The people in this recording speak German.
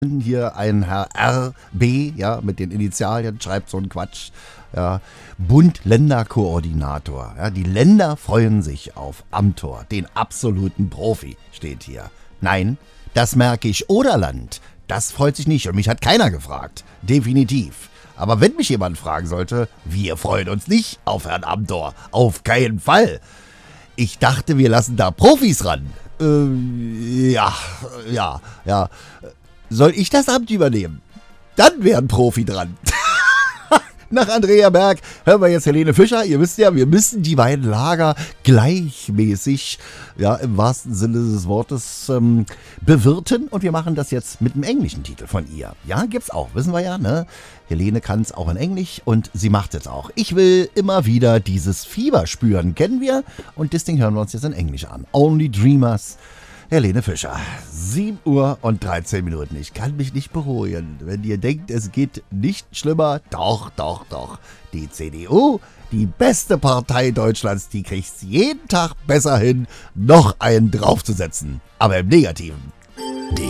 Hier ein Herr RB, ja, mit den Initialien, schreibt so einen Quatsch. Ja, Bund-Länder-Koordinator. Ja, die Länder freuen sich auf Amthor, den absoluten Profi, steht hier. Nein, das Märkisch-Oderland, das freut sich nicht und mich hat keiner gefragt. Definitiv. Aber wenn mich jemand fragen sollte, wir freuen uns nicht auf Herrn Amthor. Auf keinen Fall. Ich dachte, wir lassen da Profis ran. Ja. Soll ich das Amt übernehmen? Dann wäre ein Profi dran. Nach Andrea Berg hören wir jetzt Helene Fischer. Ihr wisst ja, wir müssen die beiden Lager gleichmäßig, ja, im wahrsten Sinne des Wortes, bewirten. Und wir machen das jetzt mit einem englischen Titel von ihr. Ja, gibt's auch, wissen wir ja, ne? Helene kann es auch in Englisch und sie macht es auch. Ich will immer wieder dieses Fieber spüren, kennen wir? Und das Ding hören wir uns jetzt in Englisch an. Only Dreamers. Helene Fischer, 7 Uhr und 13 Minuten. Ich kann mich nicht beruhigen. Wenn ihr denkt, es geht nicht schlimmer, doch. Die CDU, die beste Partei Deutschlands, die kriegt es jeden Tag besser hin, noch einen draufzusetzen. Aber im Negativen.